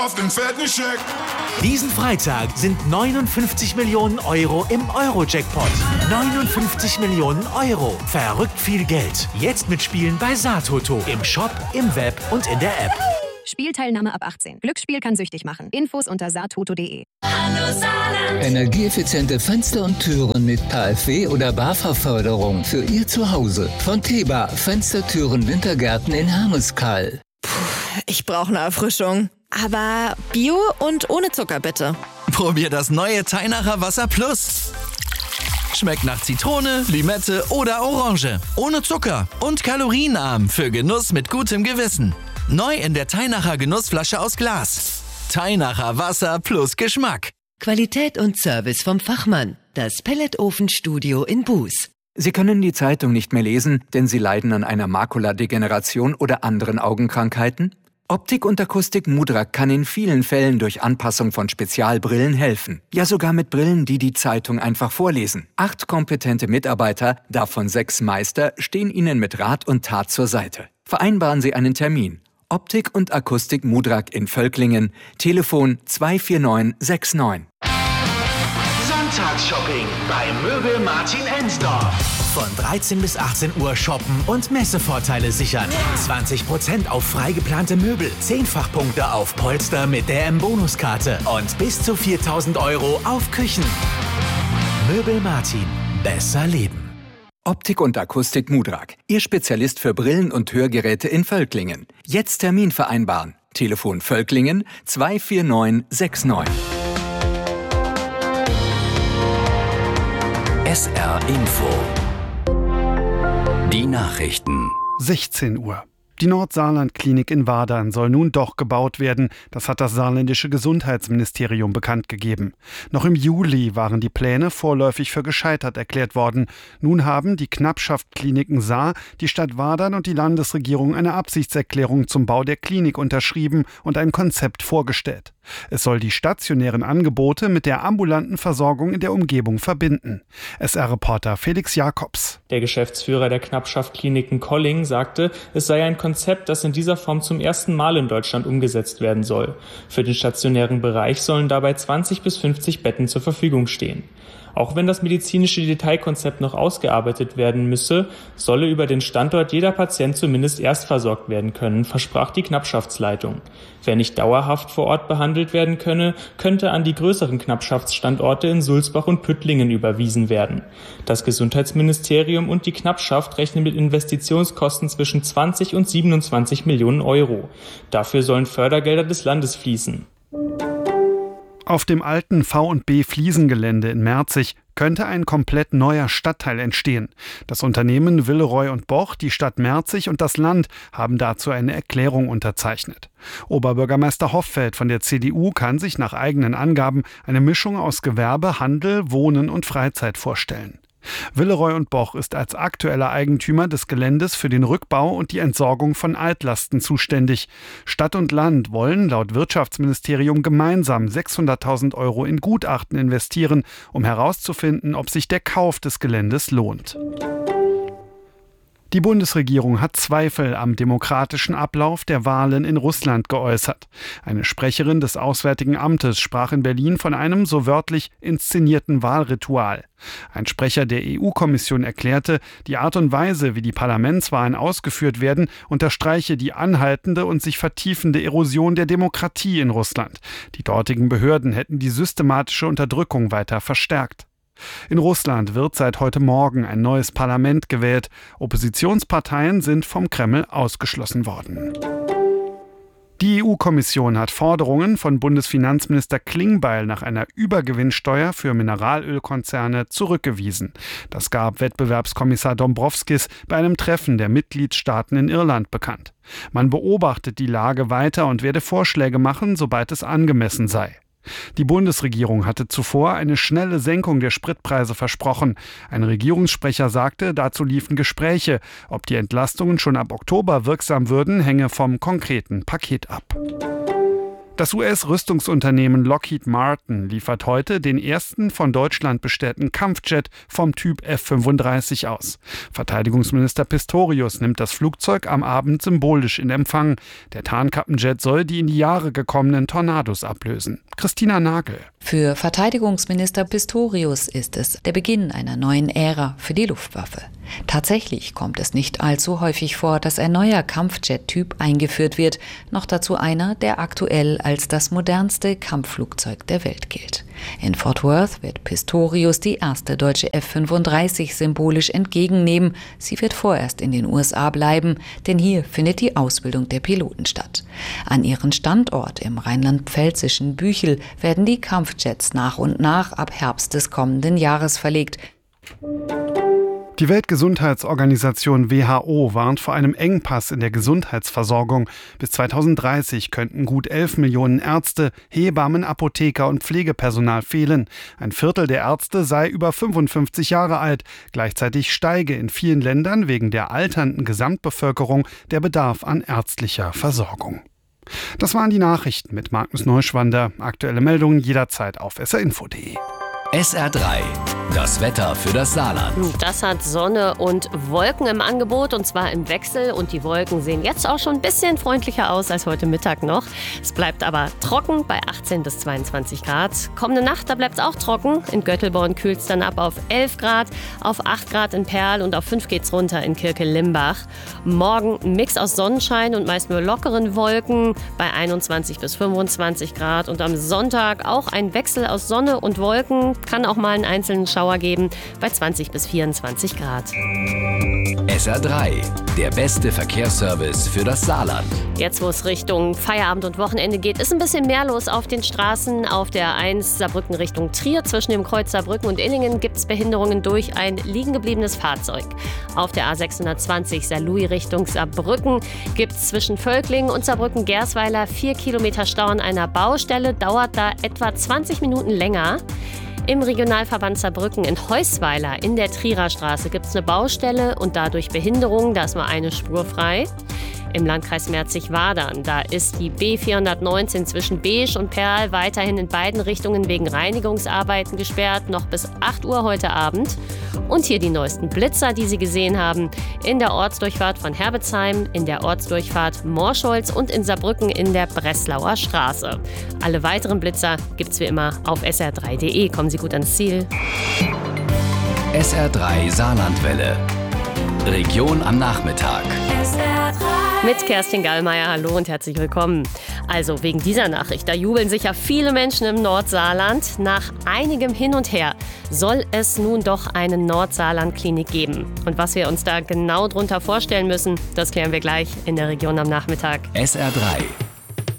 auf den fetten Scheck. Diesen Freitag sind 59 Millionen Euro im Euro-Jackpot. 59 Millionen Euro. Verrückt viel Geld. Jetzt mitspielen bei Satoto. Im Shop, im Web und in der App. Spielteilnahme ab 18. Glücksspiel kann süchtig machen. Infos unter satoto.de. Hallo Saarland. Energieeffiziente Fenster und Türen mit KfW oder BAFA-Förderung für Ihr Zuhause. Von Teba Fenstertüren Wintergärten in Hermeskeil. Ich brauche eine Erfrischung. Aber Bio und ohne Zucker bitte. Probier das neue Teinacher Wasser Plus. Schmeckt nach Zitrone, Limette oder Orange. Ohne Zucker und kalorienarm für Genuss mit gutem Gewissen. Neu in der Teinacher Genussflasche aus Glas. Teinacher Wasser plus Geschmack. Qualität und Service vom Fachmann. Das Pelletofenstudio in Buß. Sie können die Zeitung nicht mehr lesen, denn Sie leiden an einer Makuladegeneration oder anderen Augenkrankheiten? Optik und Akustik Mudrak kann in vielen Fällen durch Anpassung von Spezialbrillen helfen. Ja, sogar mit Brillen, die die Zeitung einfach vorlesen. 8 kompetente Mitarbeiter, davon 6 Meister, stehen Ihnen mit Rat und Tat zur Seite. Vereinbaren Sie einen Termin. Optik und Akustik Mudrak in Völklingen. Telefon 24969. Sonntagsshopping bei Möbel Martin Ensdorf. Von 13 bis 18 Uhr shoppen und Messevorteile sichern. 20% auf frei geplante Möbel, 10-fach-Punkte auf Polster mit der M-Bonuskarte und bis zu 4.000 Euro auf Küchen. Möbel Martin. Besser leben. Optik und Akustik Mudrak. Ihr Spezialist für Brillen und Hörgeräte in Völklingen. Jetzt Termin vereinbaren. Telefon Völklingen 24969. SR Info. Die Nachrichten. 16 Uhr. Die Nordsaarland-Klinik in Wadern soll nun doch gebaut werden. Das hat das saarländische Gesundheitsministerium bekannt gegeben. Noch im Juli waren die Pläne vorläufig für gescheitert erklärt worden. Nun haben die Knappschaft Kliniken Saar, die Stadt Wadern und die Landesregierung eine Absichtserklärung zum Bau der Klinik unterschrieben und ein Konzept vorgestellt. Es soll die stationären Angebote mit der ambulanten Versorgung in der Umgebung verbinden. SR-Reporter Felix Jakobs. Der Geschäftsführer der Knappschaft Kliniken Colling sagte, es sei ein Konzept, das in dieser Form zum ersten Mal in Deutschland umgesetzt werden soll. Für den stationären Bereich sollen dabei 20 bis 50 Betten zur Verfügung stehen. Auch wenn das medizinische Detailkonzept noch ausgearbeitet werden müsse, solle über den Standort jeder Patient zumindest erst versorgt werden können, versprach die Knappschaftsleitung. Wer nicht dauerhaft vor Ort behandelt werden könne, könnte an die größeren Knappschaftsstandorte in Sulzbach und Püttlingen überwiesen werden. Das Gesundheitsministerium und die Knappschaft rechnen mit Investitionskosten zwischen 20 und 27 Millionen Euro. Dafür sollen Fördergelder des Landes fließen. Auf dem alten V&B Fliesengelände in Merzig könnte ein komplett neuer Stadtteil entstehen. Das Unternehmen Villeroy & Boch, die Stadt Merzig und das Land haben dazu eine Erklärung unterzeichnet. Oberbürgermeister Hoffeld von der CDU kann sich nach eigenen Angaben eine Mischung aus Gewerbe, Handel, Wohnen und Freizeit vorstellen. Villeroy & Boch ist als aktueller Eigentümer des Geländes für den Rückbau und die Entsorgung von Altlasten zuständig. Stadt und Land wollen laut Wirtschaftsministerium gemeinsam 600.000 Euro in Gutachten investieren, um herauszufinden, ob sich der Kauf des Geländes lohnt. Die Bundesregierung hat Zweifel am demokratischen Ablauf der Wahlen in Russland geäußert. Eine Sprecherin des Auswärtigen Amtes sprach in Berlin von einem so wörtlich inszenierten Wahlritual. Ein Sprecher der EU-Kommission erklärte, die Art und Weise, wie die Parlamentswahlen ausgeführt werden, unterstreiche die anhaltende und sich vertiefende Erosion der Demokratie in Russland. Die dortigen Behörden hätten die systematische Unterdrückung weiter verstärkt. In Russland wird seit heute Morgen ein neues Parlament gewählt. Oppositionsparteien sind vom Kreml ausgeschlossen worden. Die EU-Kommission hat Forderungen von Bundesfinanzminister Klingbeil nach einer Übergewinnsteuer für Mineralölkonzerne zurückgewiesen. Das gab Wettbewerbskommissar Dombrovskis bei einem Treffen der Mitgliedstaaten in Irland bekannt. Man beobachtet die Lage weiter und werde Vorschläge machen, sobald es angemessen sei. Die Bundesregierung hatte zuvor eine schnelle Senkung der Spritpreise versprochen. Ein Regierungssprecher sagte, dazu liefen Gespräche. Ob die Entlastungen schon ab Oktober wirksam würden, hänge vom konkreten Paket ab. Das US-Rüstungsunternehmen Lockheed Martin liefert heute den ersten von Deutschland bestellten Kampfjet vom Typ F-35 aus. Verteidigungsminister Pistorius nimmt das Flugzeug am Abend symbolisch in Empfang. Der Tarnkappenjet soll die in die Jahre gekommenen Tornados ablösen. Christina Nagel. Für Verteidigungsminister Pistorius ist es der Beginn einer neuen Ära für die Luftwaffe. Tatsächlich kommt es nicht allzu häufig vor, dass ein neuer Kampfjet-Typ eingeführt wird, noch dazu einer, der aktuell als das modernste Kampfflugzeug der Welt gilt. In Fort Worth wird Pistorius die erste deutsche F-35 symbolisch entgegennehmen. Sie wird vorerst in den USA bleiben, denn hier findet die Ausbildung der Piloten statt. An ihren Standort im rheinland-pfälzischen Büchel werden die Kampfjets nach und nach ab Herbst des kommenden Jahres verlegt. Die Weltgesundheitsorganisation WHO warnt vor einem Engpass in der Gesundheitsversorgung. Bis 2030 könnten gut 11 Millionen Ärzte, Hebammen, Apotheker und Pflegepersonal fehlen. Ein Viertel der Ärzte sei über 55 Jahre alt. Gleichzeitig steige in vielen Ländern wegen der alternden Gesamtbevölkerung der Bedarf an ärztlicher Versorgung. Das waren die Nachrichten mit Magnus Neuschwander. Aktuelle Meldungen jederzeit auf srinfo.de. SR3, das Wetter für das Saarland. Das hat Sonne und Wolken im Angebot, und zwar im Wechsel. Und die Wolken sehen jetzt auch schon ein bisschen freundlicher aus als heute Mittag noch. Es bleibt aber trocken bei 18 bis 22 Grad. Kommende Nacht, da bleibt es auch trocken. In Göttelborn kühlt es dann ab auf 11 Grad, auf 8 Grad in Perl und auf 5 geht's runter in Kirke-Limbach. Morgen ein Mix aus Sonnenschein und meist nur lockeren Wolken bei 21 bis 25 Grad. Und am Sonntag auch ein Wechsel aus Sonne und Wolken. Kann auch mal einen einzelnen Schauer geben bei 20 bis 24 Grad. SR3, der beste Verkehrsservice für das Saarland. Jetzt, wo es Richtung Feierabend und Wochenende geht, ist ein bisschen mehr los auf den Straßen. Auf der A1 Saarbrücken Richtung Trier zwischen dem Kreuz Saarbrücken und Illingen gibt es Behinderungen durch ein liegengebliebenes Fahrzeug. Auf der A620 Saarlouis Richtung Saarbrücken gibt es zwischen Völklingen und Saarbrücken-Gersweiler 4 Kilometer Stau an einer Baustelle. Dauert da etwa 20 Minuten länger. Im Regionalverband Saarbrücken in Heusweiler in der Trierer Straße gibt es eine Baustelle und dadurch Behinderung. Da ist nur eine Spur frei. Im Landkreis Merzig-Wadern, da ist die B419 zwischen Beesch und Perl weiterhin in beiden Richtungen wegen Reinigungsarbeiten gesperrt, noch bis 8 Uhr heute Abend. Und hier die neuesten Blitzer, die Sie gesehen haben, in der Ortsdurchfahrt von Herbetsheim, in der Ortsdurchfahrt Morscholz und in Saarbrücken in der Breslauer Straße. Alle weiteren Blitzer gibt's wie immer auf sr3.de. Kommen Sie gut ans Ziel. SR3 Saarlandwelle. Region am Nachmittag. Mit Kerstin Gallmeier, hallo und herzlich willkommen. Also wegen dieser Nachricht, da jubeln sicher viele Menschen im Nordsaarland. Nach einigem Hin und Her soll es nun doch eine Nordsaarland-Klinik geben. Und was wir uns da genau drunter vorstellen müssen, das klären wir gleich in der Region am Nachmittag. SR3